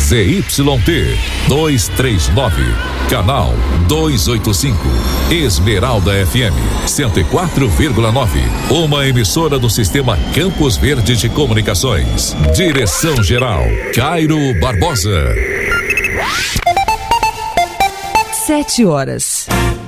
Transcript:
ZYT 239, canal 285, Esmeralda FM 104,9, uma emissora do Sistema Campos Verde de Comunicações. Direção-geral, Cairo Barbosa. 7 horas.